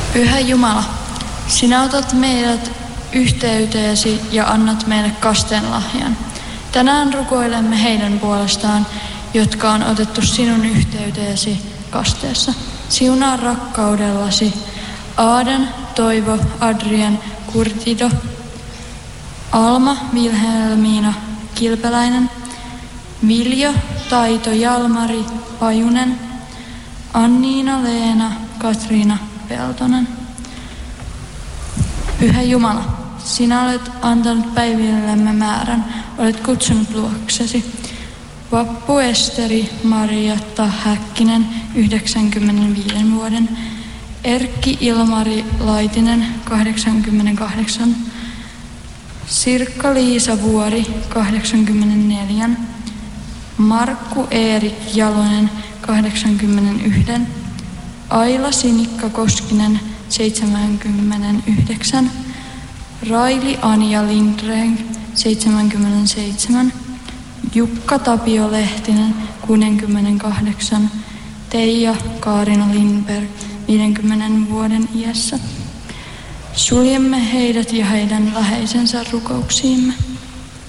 Pyhä Jumala, sinä otat meidät yhteyteesi ja annat meille kasteen lahjan. Tänään rukoilemme heidän puolestaan, jotka on otettu sinun yhteyteesi kasteessa. Siunaa rakkaudellasi Aaden, Toivo, Adrian, Kurtido, Alma, Vilhelmiina, Kilpeläinen, Viljo, Taito, Jalmari, Pajunen, Anniina, Leena, Katriina, Peltonen. Pyhä Jumala, sinä olet antanut päivillemme määrän, olet kutsunut luoksesi. Vappu Esteri Marjatta Häkkinen, 95 vuoden. Erkki Ilmari Laitinen, 88. Sirkka-Liisa Vuori, 84. Markku Eerik Jalonen, 81. Aila Sinikka Koskinen, 79. Raili Anja Lindgren, 77. Jukka Tapio Lehtinen, 68. Teija Kaarina Lindberg, 50 vuoden iässä. Suljemme heidät ja heidän läheisensä rukouksiimme.